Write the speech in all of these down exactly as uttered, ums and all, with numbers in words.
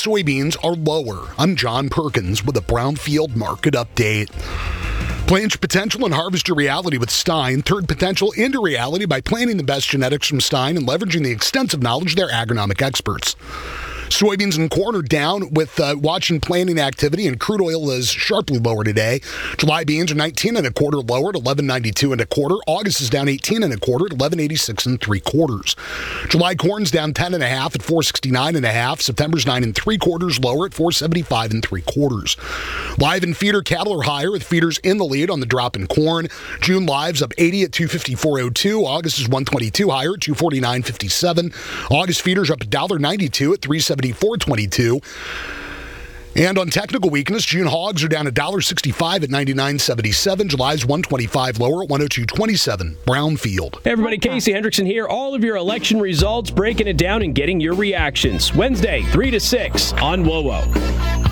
soybeans are lower. I'm John Perkins with a Brownfield market update. Plant your potential and harvest your reality with Stein. Turn potential into reality by planting the best genetics from Stein and leveraging the extensive knowledge of their agronomic experts. Soybeans and corn are down with uh, watching planting activity, and crude oil is sharply lower today. July beans are nineteen and a quarter lower at eleven ninety-two and a quarter. August is down eighteen and a quarter at eleven eighty-six and three quarters. July corn's down ten and a half at four sixty-nine and a half. September's nine and three quarters lower at four seventy-five and three quarters. Live and feeder cattle are higher with feeders in the lead on the drop in corn. June live's up eighty at two fifty-four oh two. August is one twenty-two higher at two forty-nine fifty-seven. August feeders up one ninety-two at three seventy-four twenty-two. And on technical weakness, June hogs are down one sixty-five at ninety-nine seventy-seven. July's one twenty-five lower at one oh two twenty-seven. Brownfield. Hey everybody, Casey Hendrickson here. All of your election results, breaking it down and getting your reactions. Wednesday, three to six on W O W O.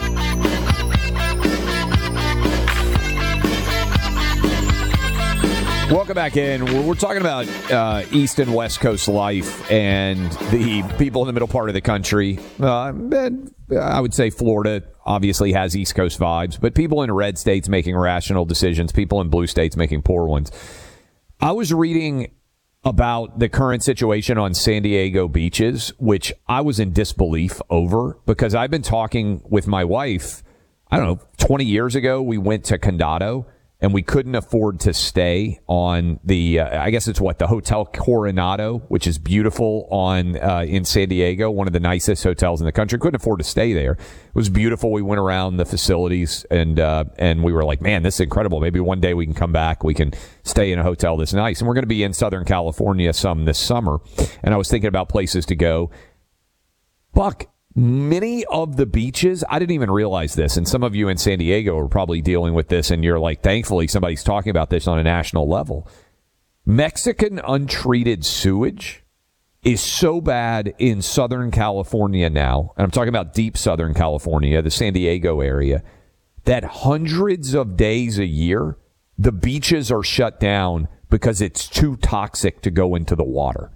Welcome back in. We're, we're talking about uh, East and West Coast life and the people in the middle part of the country. Uh, and I would say Florida obviously has East Coast vibes, but people in red states making rational decisions, people in blue states making poor ones. I was reading about the current situation on San Diego beaches, which I was in disbelief over because I've been talking with my wife. I don't know, twenty years ago, we went to Condado. And we couldn't afford to stay on the, uh, I guess it's what, the Hotel Coronado, which is beautiful on uh, in San Diego, one of the nicest hotels in the country. Couldn't afford to stay there. It was beautiful. We went around the facilities, and uh, and we were like, man, this is incredible. Maybe one day we can come back. We can stay in a hotel this nice. And we're going to be in Southern California some this summer. And I was thinking about places to go. Buck, many of the beaches, I didn't even realize this, and some of you in San Diego are probably dealing with this, and you're like, thankfully somebody's talking about this on a national level. Mexican untreated sewage is so bad in Southern California now, and I'm talking about deep Southern California, the San Diego area, that hundreds of days a year, the beaches are shut down because it's too toxic to go into the water.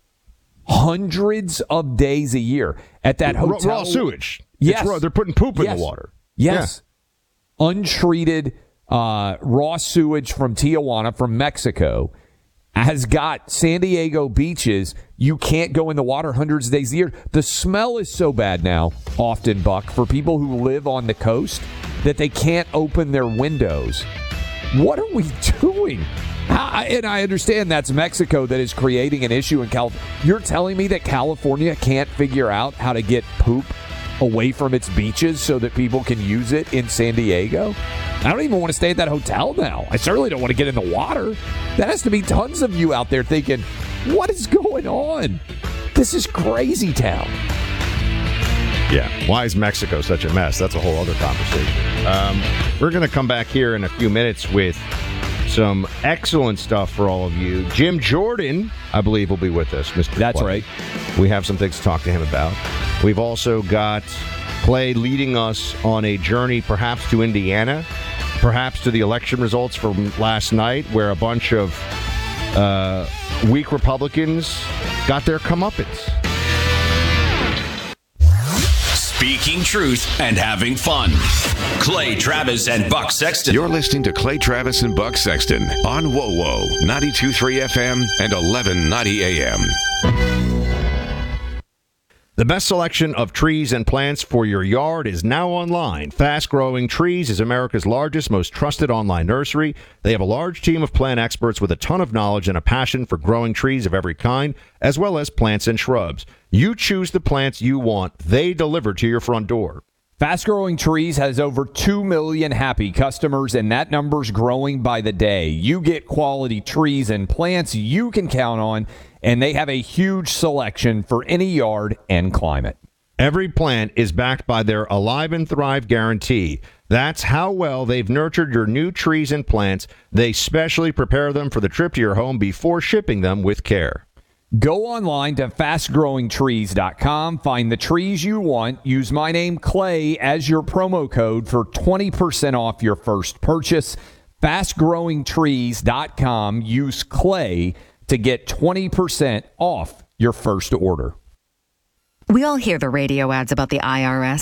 Hundreds of days a year at that hotel. Raw, raw sewage. Yes. Raw, they're putting poop yes. in the water. Yes. Yeah. Untreated uh, raw sewage from Tijuana, from Mexico, has got San Diego beaches. You can't go in the water hundreds of days a year. The smell is so bad now, often, Buck, for people who live on the coast, that they can't open their windows. What are we doing? I, and I understand that's Mexico that is creating an issue in California. You're telling me that California can't figure out how to get poop away from its beaches so that people can use it in San Diego? I don't even want to stay at that hotel now. I certainly don't want to get in the water. That has to be tons of you out there thinking, what is going on? This is crazy town. Yeah. Why is Mexico such a mess? That's a whole other conversation. Um, we're going to come back here in a few minutes with some excellent stuff for all of you. Jim Jordan, I believe, will be with us, Mister That's Clay. right. We have some things to talk to him about. We've also got Clay leading us on a journey perhaps to Indiana, perhaps to the election results from last night, where a bunch of uh, weak Republicans got their comeuppance. Speaking truth and having fun. Clay Travis and Buck Sexton. You're listening to Clay Travis and Buck Sexton on W O W O ninety-two point three F M and eleven ninety A M. The best selection of trees and plants for your yard is now online. Fast Growing Trees is America's largest, most trusted online nursery. They have a large team of plant experts with a ton of knowledge and a passion for growing trees of every kind, as well as plants and shrubs. You choose the plants you want. They deliver to your front door. Fast Growing Trees has over two million happy customers, and that number's growing by the day. You get quality trees and plants you can count on, and they have a huge selection for any yard and climate. Every plant is backed by their Alive and Thrive guarantee. That's how well they've nurtured your new trees and plants. They specially prepare them for the trip to your home before shipping them with care. Go online to fast growing trees dot com. Find the trees you want. Use my name, Clay, as your promo code for twenty percent off your first purchase. fast growing trees dot com. Use Clay to get twenty percent off your first order. We all hear the radio ads about the I R S.